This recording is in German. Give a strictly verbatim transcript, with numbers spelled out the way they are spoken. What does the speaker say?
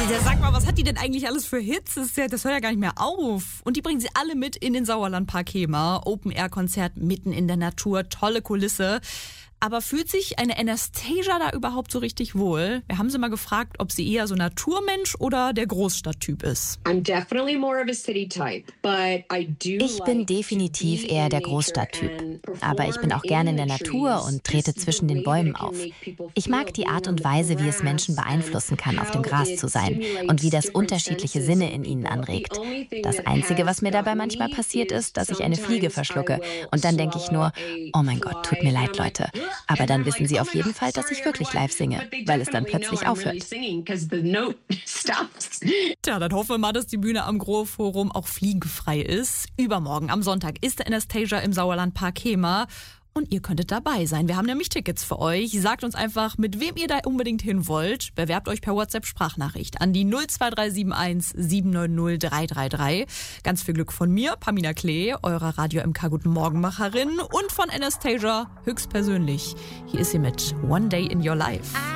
Ja, sag mal, was hat die denn eigentlich alles für Hits? Das, ist ja, das hört ja gar nicht mehr auf. Und die bringen sie alle mit in den Sauerlandpark Hemer. Open-Air-Konzert mitten in der Natur, tolle Kulisse. Aber fühlt sich eine Anastasia da überhaupt so richtig wohl? Wir haben sie mal gefragt, ob sie eher so Naturmensch oder der Großstadttyp ist. Ich bin definitiv eher der Großstadttyp. Aber ich bin auch gerne in der Natur und trete zwischen den Bäumen auf. Ich mag die Art und Weise, wie es Menschen beeinflussen kann, auf dem Gras zu sein und wie das unterschiedliche Sinne in ihnen anregt. Das Einzige, was mir dabei manchmal passiert, ist, dass ich eine Fliege verschlucke. Und dann denke ich nur, oh mein Gott, tut mir leid, Leute. Aber dann wissen sie auf jeden Fall, dass ich wirklich live singe, weil es dann plötzlich aufhört. Tja, dann hoffen wir mal, dass die Bühne am Grohe-Forum auch fliegenfrei ist. Übermorgen am Sonntag ist der Anastasia im Sauerlandpark Hemer. Und ihr könntet dabei sein. Wir haben nämlich Tickets für euch. Sagt uns einfach, mit wem ihr da unbedingt hin wollt. Bewerbt euch per WhatsApp-Sprachnachricht an die null zwei drei sieben eins sieben neun null drei drei drei. Ganz viel Glück von mir, Pamina Klee, eurer Radio M K Guten Morgenmacherin, und von Anastasia höchstpersönlich. Hier ist sie mit One Day in Your Life.